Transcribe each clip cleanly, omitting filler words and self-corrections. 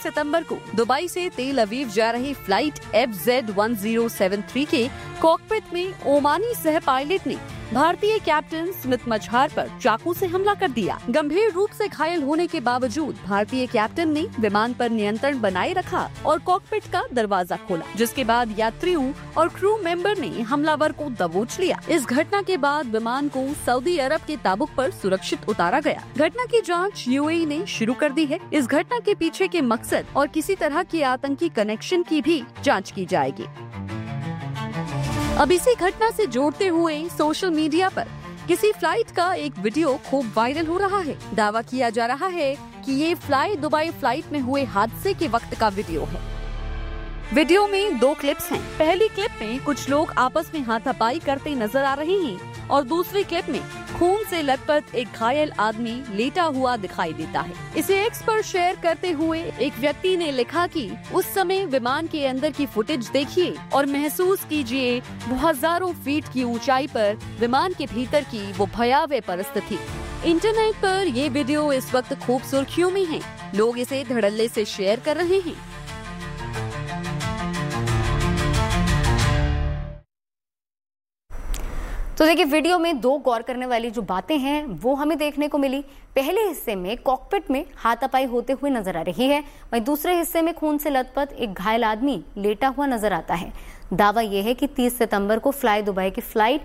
सितंबर को दुबई से तेल अवीव जा रही फ्लाइट FZ1073 के कॉकपिट में ओमानी सह पायलट ने भारतीय कैप्टन स्मिथ मछार पर चाकू से हमला कर दिया। गंभीर रूप से घायल होने के बावजूद भारतीय कैप्टन ने विमान पर नियंत्रण बनाए रखा और कॉकपिट का दरवाजा खोला, जिसके बाद यात्रियों और क्रू मेंबर ने हमलावर को दबोच लिया। इस घटना के बाद विमान को सऊदी अरब के ताबुक पर सुरक्षित उतारा गया। घटना की जांच UAE ने शुरू कर दी है। इस घटना के पीछे के मकसद और किसी तरह की आतंकी कनेक्शन की भी जाँच की जाएगी। अब इसी घटना से जोड़ते हुए सोशल मीडिया पर किसी फ्लाइट का एक वीडियो खूब वायरल हो रहा है। दावा किया जा रहा है कि ये फ्लाई दुबई फ्लाइट में हुए हादसे के वक्त का वीडियो है। वीडियो में 2 क्लिप्स हैं। पहली क्लिप में कुछ लोग आपस में हाथापाई करते नजर आ रहे हैं और दूसरी क्लिप में खून से लथपथ एक घायल आदमी लेटा हुआ दिखाई देता है। इसे X पर शेयर करते हुए एक व्यक्ति ने लिखा कि उस समय विमान के अंदर की फुटेज देखिए और महसूस कीजिए वो हजारों फीट की ऊंचाई पर विमान के भीतर की वो भयावह परिस्थिति। इंटरनेट पर ये वीडियो इस वक्त खूब सुर्खियों में है। लोग इसे धड़ल्ले से शेयर कर रहे हैं। तो देखिए, वीडियो में 2 गौर करने वाली जो बातें हैं वो हमें देखने को मिली। पहले हिस्से में कॉकपिट में हाथापाई होते हुए नजर आ रही है, वहीं दूसरे हिस्से में खून से लथपथ एक घायल आदमी लेटा हुआ नजर आता है। दावा यह है कि 30 सितंबर को फ्लाई दुबई की फ्लाइट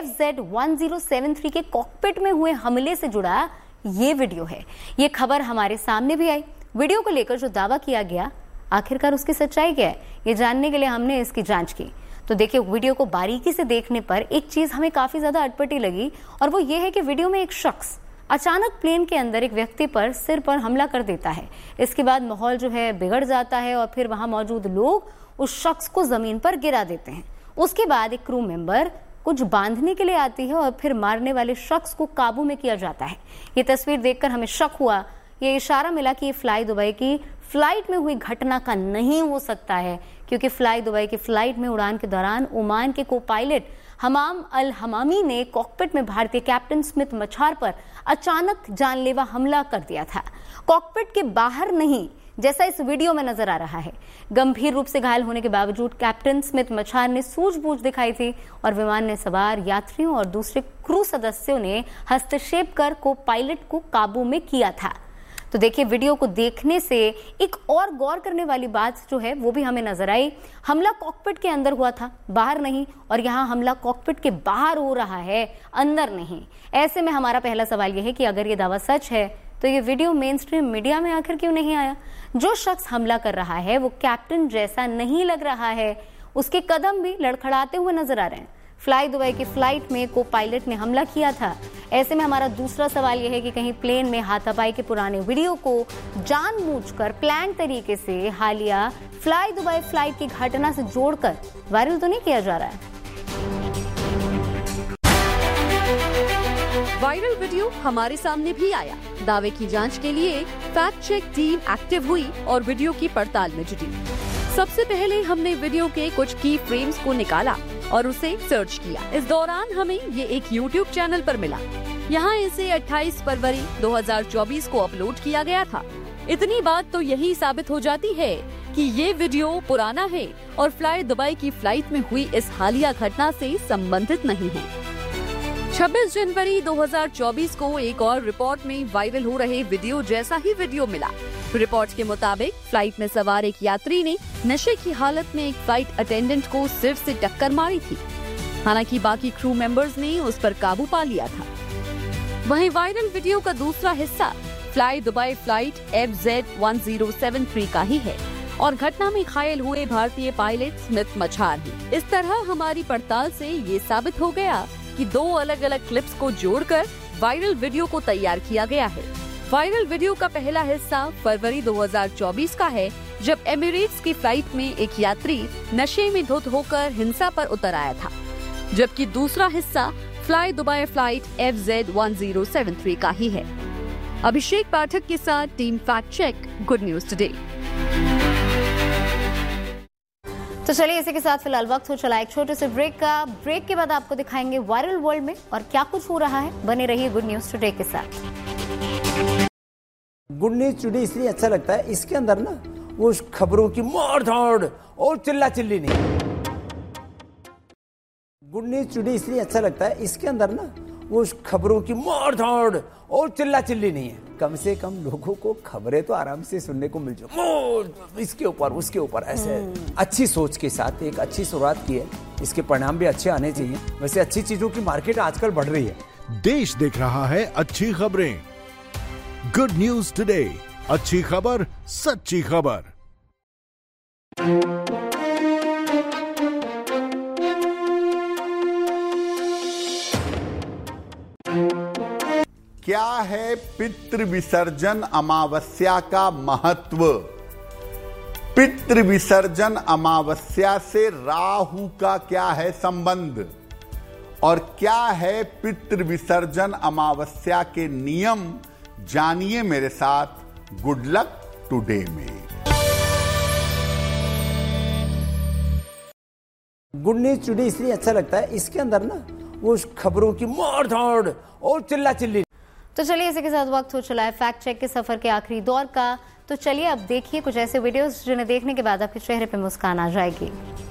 FZ1073 के कॉकपिट में हुए हमले से जुड़ा ये वीडियो है। ये खबर हमारे सामने भी आई। वीडियो को लेकर जो दावा किया गया, आखिरकार उसकी सच्चाई क्या है, ये जानने के लिए हमने इसकी जांच की। तो देखिए, वीडियो को बारीकी से देखने पर एक चीज हमें काफी ज्यादा अटपटी लगी और वो ये है कि वीडियो में एक शख्स अचानक प्लेन के अंदर एक व्यक्ति पर सिर पर हमला कर देता है। इसके बाद माहौल जो है बिगड़ जाता है और फिर वहां मौजूद लोग उस शख्स को जमीन पर गिरा देते हैं। उसके बाद एक क्रू मेंबर कुछ बांधने के लिए आती है और फिर मारने वाले शख्स को काबू में किया जाता है। ये तस्वीर देखकर हमें शक हुआ, ये इशारा मिला कि ये फ्लाई दुबई की फ्लाइट में हुई घटना का नहीं हो सकता है, क्योंकि फ्लाई दुबई की फ्लाइट में उड़ान के दौरान ओमान के को पायलट हमाम अल हमामी ने कॉकपिट में भारतीय कैप्टन स्मिथ मछार पर अचानक जानलेवा हमला कर दिया था। कॉकपिट के बाहर नहीं, जैसा इस वीडियो में नजर आ रहा है। गंभीर रूप से घायल होने के बावजूद कैप्टन स्मिथ मछार ने सूझबूझ दिखाई थी और विमान में सवार यात्रियों और दूसरे क्रू सदस्यों ने हस्तक्षेप कर को पायलट को काबू में किया था। तो देखिए, वीडियो को देखने से एक और गौर करने वाली बात जो है वो भी हमें नजर आई। हमला कॉकपिट के अंदर हुआ था, बाहर नहीं, और यहाँ हमला कॉकपिट के बाहर हो रहा है, अंदर नहीं। ऐसे में हमारा पहला सवाल यह है कि अगर ये दावा सच है तो ये वीडियो मेन स्ट्रीम मीडिया में आखिर क्यों नहीं आया? जो शख्स हमला कर रहा है वो कैप्टन जैसा नहीं लग रहा है, उसके कदम भी लड़खड़ाते हुए नजर आ रहे हैं। फ्लाई दुबई की फ्लाइट में को पायलट ने हमला किया था। ऐसे में हमारा दूसरा सवाल यह है कि कहीं प्लेन में हाथापाई के पुराने वीडियो को जानबूझकर प्लान तरीके से हालिया फ्लाई दुबई फ्लाइट की घटना से जोड़कर वायरल तो नहीं किया जा रहा है? वायरल वीडियो हमारे सामने भी आया। दावे की जांच के लिए फैक्ट चेक टीम एक्टिव हुई और वीडियो की पड़ताल में जुटी। सबसे पहले हमने वीडियो के कुछ की फ्रेम्स को निकाला और उसे सर्च किया। इस दौरान हमें ये एक YouTube चैनल पर मिला। यहाँ इसे 28 फरवरी 2024 को अपलोड किया गया था। इतनी बात तो यही साबित हो जाती है कि ये वीडियो पुराना है और फ्लाई दुबई की फ्लाइट में हुई इस हालिया घटना से संबंधित नहीं है। 26 जनवरी 2024 को एक और रिपोर्ट में वायरल हो रहे वीडियो जैसा ही वीडियो मिला। रिपोर्ट के मुताबिक फ्लाइट में सवार एक यात्री ने नशे की हालत में एक फ्लाइट अटेंडेंट को सिर से टक्कर मारी थी। हालांकि बाकी क्रू मेंबर्स ने उस पर काबू पा लिया था। वहीं वायरल वीडियो का दूसरा हिस्सा फ्लाई दुबई फ्लाइट FZ1073 का ही है और घटना में घायल हुए भारतीय पायलट स्मिथ मछार ही। इस तरह हमारी पड़ताल से ये साबित हो गया कि 2 अलग अलग क्लिप्स को जोड़कर वायरल वीडियो को तैयार किया गया है। वायरल वीडियो का पहला हिस्सा फरवरी 2024 का है, जब एमिरेट्स की फ्लाइट में एक यात्री नशे में धुत होकर हिंसा पर उतर आया था, जबकि दूसरा हिस्सा फ्लाई दुबई फ्लाइट FZ1073 का ही है। अभिषेक पाठक के साथ team fact check, good news today. तो चलिए, इसी के साथ फिलहाल वक्त हो चला एक छोटे से ब्रेक का। ब्रेक के बाद आपको दिखाएंगे वायरल वर्ल्ड में और क्या कुछ हो रहा है। बने रहिए गुड न्यूज टुडे के साथ। गुड न्यूज टुडे इसलिए अच्छा लगता है, इसके अंदर ना वो खबरों की मार धाड़ और चिल्ला चिल्ली नहीं। गुड न्यूज टुडे इसलिए अच्छा लगता है, इसके अंदर ना वो खबरों की मार धाड़ और चिल्ला चिल्ली नहीं है। कम से कम लोगों को खबरें तो आराम से सुनने को मिल जाए, इसके ऊपर उसके ऊपर ऐसे अच्छी सोच के साथ एक अच्छी शुरुआत की है, इसके परिणाम भी अच्छे आने चाहिए। वैसे अच्छी चीजों की मार्केट आजकल बढ़ रही है। देश देख रहा है अच्छी खबरें। गुड न्यूज टुडे, अच्छी खबर सच्ची खबर। क्या है पितृ विसर्जन अमावस्या का महत्व? पितृ विसर्जन अमावस्या से राहु का क्या है संबंध, और क्या है पितृ विसर्जन अमावस्या के नियम, जानिए मेरे साथ गुड लक टुडे में। गुड न्यूज टुडे इसलिए अच्छा लगता है, इसके अंदर ना वो खबरों की मार धाड़ और चिल्ला चिल्ली। तो चलिए इसी के साथ वक्त हो चला है फैक्ट चेक के सफर के आखिरी दौर का। तो चलिए अब देखिए कुछ ऐसे वीडियोस जिन्हें देखने के बाद आपके चेहरे पे मुस्कान आ जाएगी।